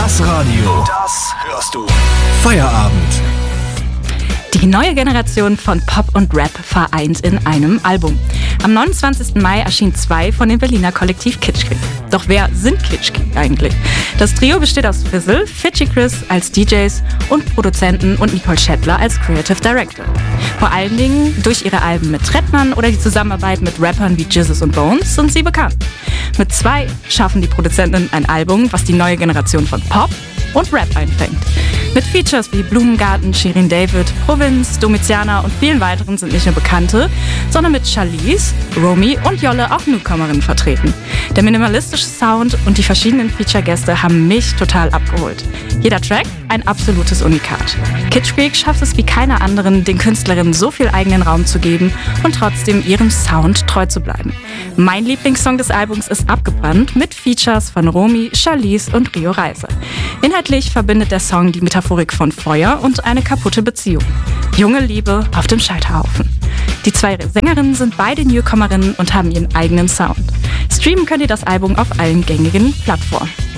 Das Radio. Das hörst du. Feierabend. Die neue Generation von Pop und Rap vereint in einem Album. Am 29. Mai erschienen 2 von dem Berliner Kollektiv Kitschkrieg. Doch wer sind Kitschkrieg eigentlich? Das Trio besteht aus Fizzle, Fidschi Chris als DJs und Produzenten und Nicole Schettler als Creative Director. Vor allen Dingen durch ihre Alben mit Trettmann oder die Zusammenarbeit mit Rappern wie Jizzes und Bones sind sie bekannt. Mit 2 schaffen die Produzenten ein Album, was die neue Generation von Pop und Rap einfängt. Mit Features wie Blumengarten, Shirin David, Provinz, Domiziana und vielen weiteren sind nicht nur Bekannte, sondern mit Charlize, Romy und Jolle auch Newcomerinnen vertreten. Der minimalistische Sound und die verschiedenen Feature-Gäste haben mich total abgeholt. Jeder Track ein absolutes Unikat. Kitschkrieg schafft es wie keine anderen, den Künstlerinnen so viel eigenen Raum zu geben und trotzdem ihrem Sound treu zu bleiben. Mein Lieblingssong des Albums ist Abgebrannt mit Features von Romy, Charlize und Rio Reiser. Inhaltlich verbindet der Song die Metaphorik von Feuer und eine kaputte Beziehung. Junge Liebe auf dem Scheiterhaufen. Die 2 Sängerinnen sind beide Newcomerinnen und haben ihren eigenen Sound. Streamen könnt ihr das Album auf allen gängigen Plattformen.